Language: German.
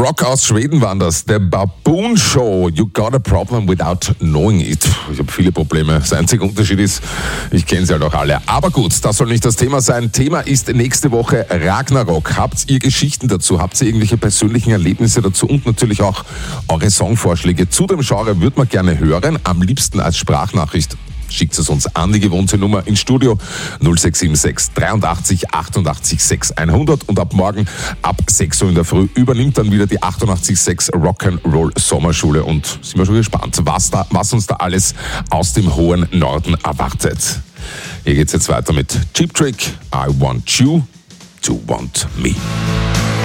Rock aus Schweden waren das. The Baboon Show. You got a problem without knowing it. Ich habe viele Probleme. Das einzige Unterschied ist, ich kenne sie halt auch alle. Aber gut, das soll nicht das Thema sein. Thema ist nächste Woche Ragnarok. Habt ihr Geschichten dazu? Habt ihr irgendwelche persönlichen Erlebnisse dazu? Und natürlich auch eure Songvorschläge zu dem Genre würde man gerne hören. Am liebsten als Sprachnachricht. Schickt es uns an die gewohnte Nummer ins Studio 0676 83 88 6 100 und ab morgen ab 6 Uhr in der Früh übernimmt dann wieder die 88.6 Rock'n'Roll Sommerschule und sind wir schon gespannt, was uns da alles aus dem hohen Norden erwartet. Hier geht's jetzt weiter mit Cheap Trick, I Want You to Want Me.